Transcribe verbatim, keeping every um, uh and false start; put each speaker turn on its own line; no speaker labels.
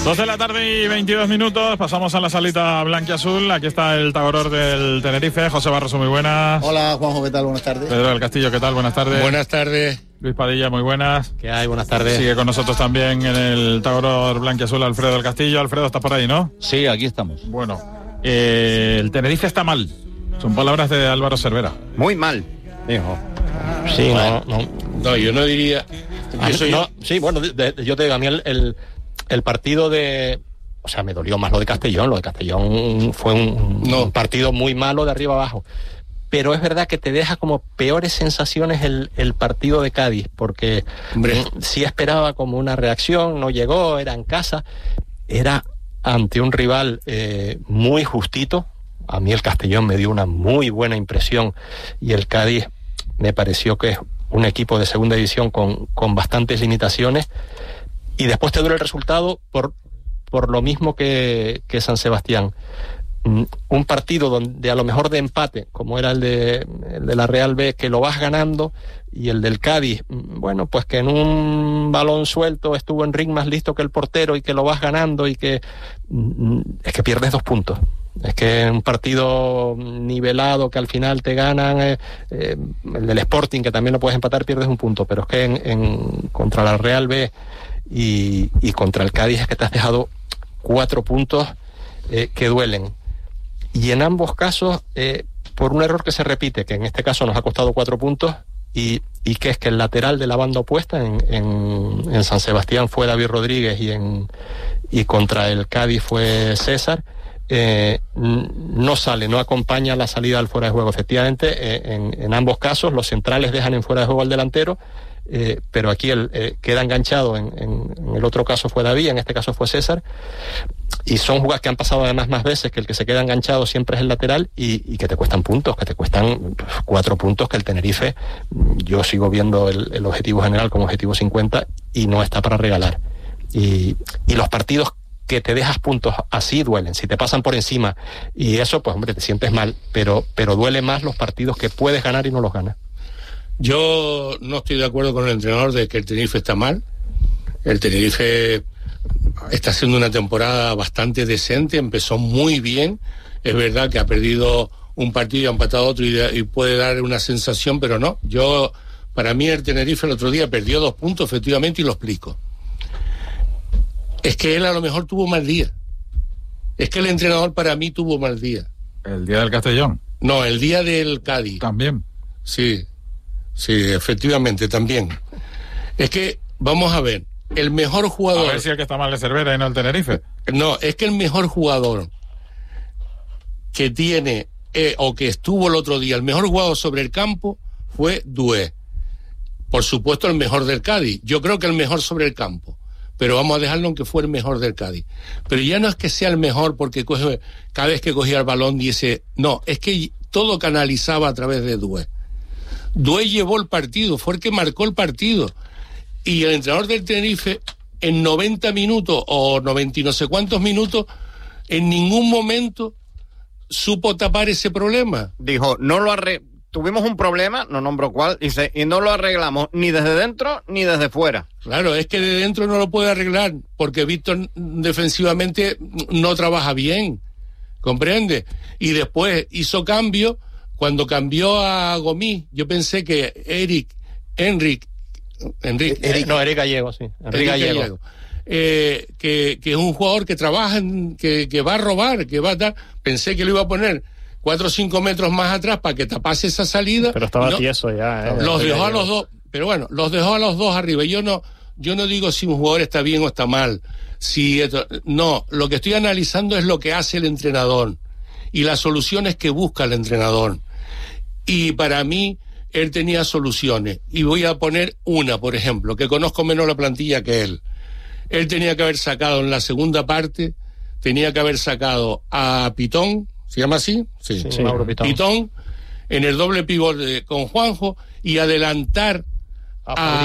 doce de la tarde y veintidós minutos, pasamos a la salita blanquiazul. Aquí está el Tagoror del Tenerife, José Barroso, muy buenas.
Hola Juanjo, ¿qué tal? Buenas tardes.
Pedro del Castillo, ¿qué tal? Buenas tardes.
Buenas tardes.
Luis Padilla, muy buenas.
¿Qué hay? Buenas tardes.
Sigue con nosotros también en el Tagoror blanquiazul Alfredo del Castillo. Alfredo, ¿estás por ahí, no?
Sí, aquí estamos.
Bueno, eh, el Tenerife está mal. Son palabras de Álvaro Cervera.
Muy mal, dijo.
Sí, bueno, no, no.
No, yo no diría...
Yo soy
no,
no, sí, bueno, de, de, yo te digo, a mí el, el, el partido de... O sea, me dolió más lo de Castellón. Lo de Castellón fue un,
no.
un partido muy malo de arriba abajo. Pero es verdad que te deja como peores sensaciones el, el partido de Cádiz, porque Hombre. sí esperaba como una reacción, no llegó, era en casa, era ante un rival eh, muy justito. A mí el Castellón me dio una muy buena impresión y el Cádiz me pareció que es un equipo de segunda división con, con bastantes limitaciones, y después te duele el resultado por, por lo mismo que, que San Sebastián. Un partido donde a lo mejor de empate, como era el de, el de la Real B, que lo vas ganando, y el del Cádiz, bueno, pues que en un balón suelto estuvo en ring más listo que el portero y que lo vas ganando, y que es que pierdes dos puntos. Es que un partido nivelado que al final te ganan, eh, eh, el del Sporting, que también lo puedes empatar, pierdes un punto, pero es que en, en contra la Real B y, y contra el Cádiz es que te has dejado cuatro puntos eh, que duelen. Y en ambos casos, eh, por un error que se repite, que en este caso nos ha costado cuatro puntos, y, y que es que el lateral de la banda opuesta en, en, en San Sebastián fue David Rodríguez y, en, y contra el Cádiz fue César. Eh, no sale, no acompaña la salida al fuera de juego. Efectivamente, eh, en, en ambos casos los centrales dejan en fuera de juego al delantero, eh, pero aquí el, eh, queda enganchado. En, en, en el otro caso fue David, en este caso fue César, y son jugadas que han pasado además más veces, que el que se queda enganchado siempre es el lateral, y, y que te cuestan puntos, que te cuestan cuatro puntos, que el Tenerife, yo sigo viendo el, el objetivo general como objetivo cincuenta y no está para regalar. Y, y los partidos que te dejas puntos así duelen, si te pasan por encima, y eso, pues hombre, te sientes mal, pero, pero duele más los partidos que puedes ganar y no los ganas.
Yo no estoy de acuerdo con el entrenador de que el Tenerife está mal. El Tenerife está haciendo una temporada bastante decente, empezó muy bien. Es verdad que ha perdido un partido y ha empatado otro, y, y puede dar una sensación, pero no. Yo, para mí el Tenerife el otro día perdió dos puntos, efectivamente, y lo explico. Es que él a lo mejor tuvo mal día. Es que el entrenador para mí tuvo mal día.
¿El día del Castellón?
No, el día del Cádiz.
También.
Sí, sí, efectivamente, también. Es que, vamos a ver, el mejor jugador...
A ver si el que está mal es Cervera y no el Tenerife.
No, es que el mejor jugador que tiene, eh, o que estuvo el otro día, el mejor jugador sobre el campo fue Doué. Por supuesto, el mejor del Cádiz. Yo creo que el mejor sobre el campo. Pero vamos a dejarlo en que fue el mejor del Cádiz. Pero ya no es que sea el mejor porque coge, cada vez que cogía el balón dice... No, es que todo canalizaba a través de Doué. Doué llevó el partido, fue el que marcó el partido. Y el entrenador del Tenerife, en noventa minutos o noventa y no sé cuántos minutos, en ningún momento supo tapar ese problema.
Dijo, no lo arre... Tuvimos un problema, no nombro cuál, dice, y no lo arreglamos ni desde dentro ni desde fuera.
Claro, es que de dentro no lo puede arreglar, porque Víctor defensivamente no trabaja bien, ¿comprende? Y después hizo cambio, cuando cambió a Gomis, yo pensé que Eric, Enric, Enric,
Eric, no, Eric Gallego, sí, Enric Gallego,
Gallego. Eh, que, que es un jugador que trabaja, en, que, que va a robar, que va a dar, pensé que lo iba a poner cuatro o cinco metros más atrás para que tapase esa salida.
Pero estaba
no,
tieso ya. Eh,
los dejó a los dos, pero bueno, los dejó a los dos arriba. Yo no, yo no digo si un jugador está bien o está mal. Si esto, no, lo que estoy analizando es lo que hace el entrenador y las soluciones que busca el entrenador. Y para mí, él tenía soluciones. Y voy a poner una, por ejemplo, que conozco menos la plantilla que él. Él tenía que haber sacado en la segunda parte, tenía que haber sacado a Pitón, ¿se llama así? Sí,
sí, Mauro Pitón.
Pitón, en el doble pivote con Juanjo, y adelantar a, a